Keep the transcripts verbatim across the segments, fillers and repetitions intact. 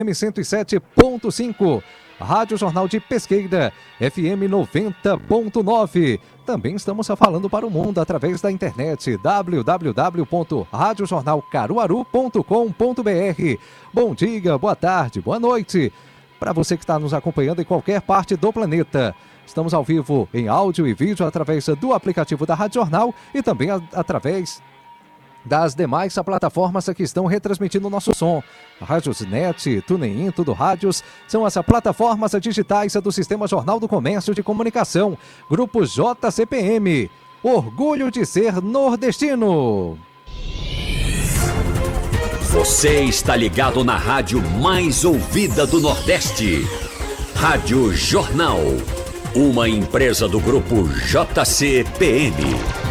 M cento e sete ponto cinco, Rádio Jornal de Pesqueira, F M noventa ponto nove. Também estamos falando para o mundo através da internet, w w w ponto rádio jornal caruaru ponto com ponto b r. Bom dia, boa tarde, boa noite para você que está nos acompanhando em qualquer parte do planeta. Estamos ao vivo em áudio e vídeo através do aplicativo da Rádio Jornal e também a, através das demais plataformas que estão retransmitindo o nosso som. Rádios Net, TuneIn, Tudo Rádios, são as plataformas digitais do Sistema Jornal do Comércio de Comunicação. Grupo J C P M, orgulho de ser nordestino. Você está ligado na rádio mais ouvida do Nordeste. Rádio Jornal, uma empresa do Grupo J C P M.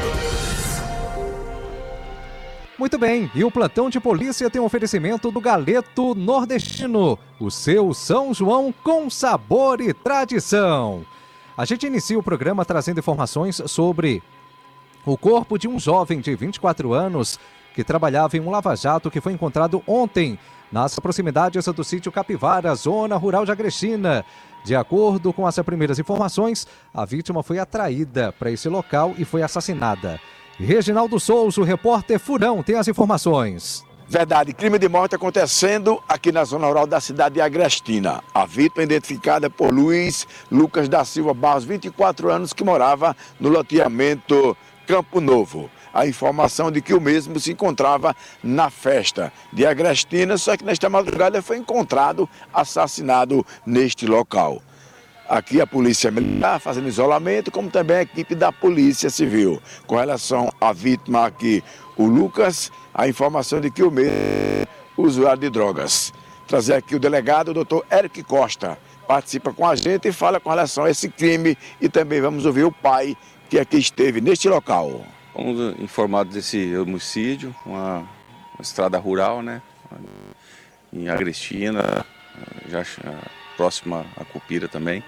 Muito bem, e o plantão de polícia tem um oferecimento do Galeto Nordestino, o seu São João com sabor e tradição. A gente inicia o programa trazendo informações sobre o corpo de um jovem de vinte e quatro anos que trabalhava em um lava-jato que foi encontrado ontem nas proximidades do sítio Capivara, zona rural de Agrestina. De acordo com as primeiras informações, a vítima foi atraída para esse local e foi assassinada. Reginaldo Souza, o repórter Furão, tem as informações. Verdade, crime de morte acontecendo aqui na zona rural da cidade de Agrestina. A vítima identificada por Luiz Lucas da Silva Barros, vinte e quatro anos, que morava no loteamento Campo Novo. A informação de que o mesmo se encontrava na festa de Agrestina, só que nesta madrugada foi encontrado assassinado neste local. Aqui a polícia militar fazendo isolamento, como também a equipe da polícia civil. Com relação à vítima aqui, o Lucas, a informação de que o mesmo é usuário de drogas. Trazer aqui o delegado, o doutor Eric Costa, participa com a gente e fala com relação a esse crime e também vamos ouvir o pai que aqui esteve neste local. Fomos informados desse homicídio, uma, uma estrada rural, né, em Agrestina, já próxima a Cupira também.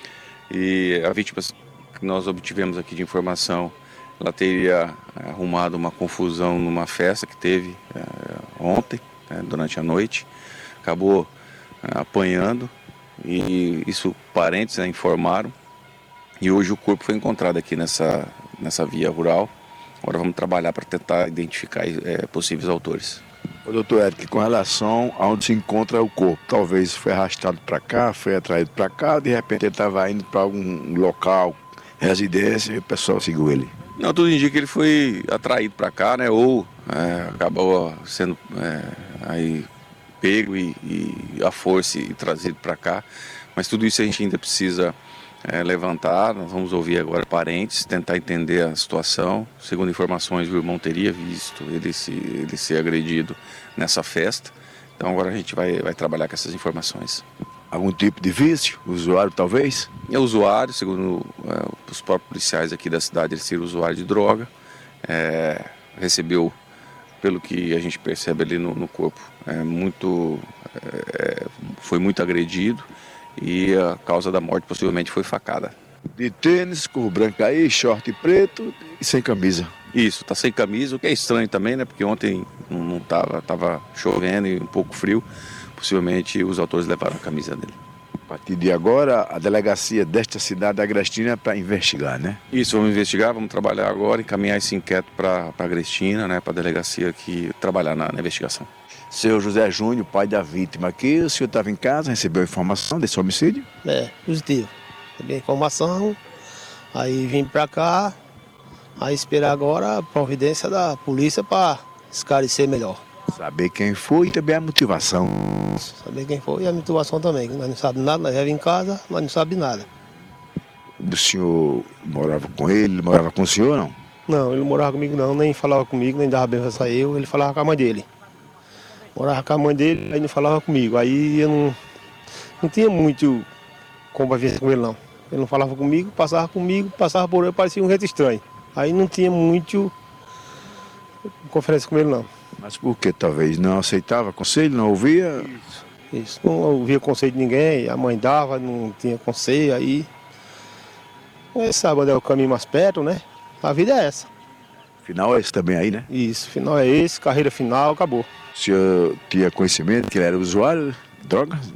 E a vítima que nós obtivemos aqui de informação, ela teria arrumado uma confusão numa festa que teve é, ontem, é, durante a noite, acabou é, apanhando, e isso parentes né, informaram, e hoje o corpo foi encontrado aqui nessa, nessa via rural. Agora vamos trabalhar para tentar identificar é, possíveis autores. O doutor Eric, com relação a onde se encontra o corpo, talvez foi arrastado para cá, foi atraído para cá, de repente ele estava indo para algum local, residência, e o pessoal seguiu ele. Não, tudo indica que ele foi atraído para cá, né, ou é, acabou sendo é, aí pego e, e a força e trazido para cá, mas tudo isso a gente ainda precisa é, levantar. Nós vamos ouvir agora parentes, tentar entender a situação. Segundo informações, o irmão teria visto ele, se, ele ser agredido nessa festa. Então agora a gente vai, vai trabalhar com essas informações. Algum tipo de vício? Usuário talvez? É usuário, segundo é, os próprios policiais aqui da cidade, ele seria usuário de droga. É, recebeu, pelo que a gente percebe ali no, no corpo, é, muito, é, foi muito agredido. E a causa da morte possivelmente foi facada. De tênis, cor branca aí, short preto e sem camisa. Isso, tá sem camisa, o que é estranho também, né? Porque ontem não tava, tava chovendo e um pouco frio. Possivelmente os autores levaram a camisa dele. A partir de agora, a delegacia desta cidade, Agrestina, é para investigar, né? Isso, vamos investigar, vamos trabalhar agora, encaminhar esse inquérito para Agrestina, né? Para a delegacia aqui trabalhar na, na investigação. Senhor José Júnior, pai da vítima aqui, o senhor estava em casa, recebeu informação desse homicídio? É, positivo. Recebi a informação, aí vim pra cá, aí esperar agora a providência da polícia para esclarecer melhor. Saber quem foi e também a motivação. Saber quem foi e a motivação também, que nós não sabemos nada, nós vivemos em casa, nós não sabemos nada. O senhor morava com ele, ele morava com o senhor, não? Não, ele não morava comigo não, nem falava comigo, nem dava bem pra eu, ele falava com a mãe dele. Morava com a mãe dele, aí não falava comigo. Aí eu não, não tinha muito convivência com ele, não. Ele não falava comigo, passava comigo, passava por ele, parecia um jeito estranho. Aí não tinha muito conferência com ele, não. Mas por que? Talvez não aceitava conselho, não ouvia? Isso, isso. Não ouvia conselho de ninguém, a mãe dava, não tinha conselho, aí... Você sabe onde é o caminho mais perto, né? A vida é essa. Final é esse também aí, né? Isso, final é esse, carreira final, acabou. O senhor tinha conhecimento que ele era usuário? Drogas?